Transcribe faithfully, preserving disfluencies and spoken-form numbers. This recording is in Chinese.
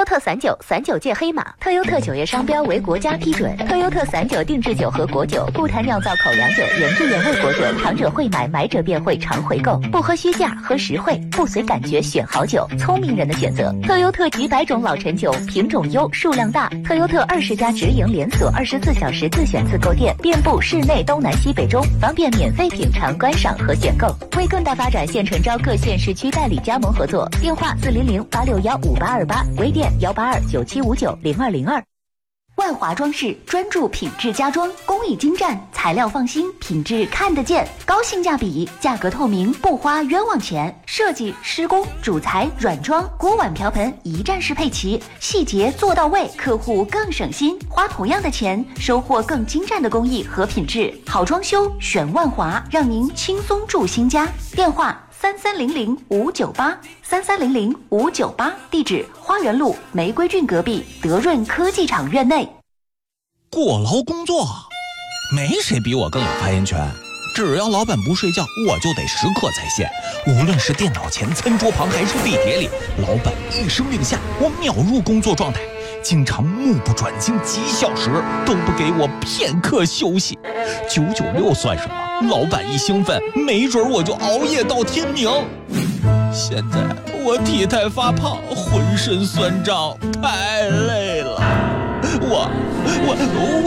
优特散酒，散酒界黑马。特优特酒业商标为国家批准。特优特散酒定制酒和果酒，不谈酿造口粮酒，原汁原味果酒，尝者会买，买者便会常回购。不喝虚价，喝实惠，不随感觉选好酒，聪明人的选择。特优特几百种老陈酒，品种优，数量大。特优特二十家直营连锁，二十四小时自选自购店，遍布市内东南西北中，方便免费品尝、观赏和选购。为更大发展，现诚招各县市区代理加盟合作，电话四零零八六幺五八二八，微店幺八二九七五九零二零二。万华装饰专注品质家装，工艺精湛，材料放心，品质看得见，高性价比，价格透明，不花冤枉钱。设计、施工、主材、软装、锅碗瓢盆一站式配齐，细节做到位，客户更省心，花同样的钱，收获更精湛的工艺和品质。好装修选万华，让您轻松住新家。电话三三零零五九八三三零零五九八，地址花园路玫瑰郡隔壁德润科技厂院内。 过劳工作，没谁比我更有发言权。只要老板不睡觉，我就得时刻在线。无论是电脑前、餐桌旁，还是地铁里，老板一声令下，我秒入工作状态。经常目不转睛几小时，都不给我片刻休息。九九六算什么？老板一兴奋，没准我就熬夜到天明。现在我体态发胖，浑身酸胀，太累了。我我我。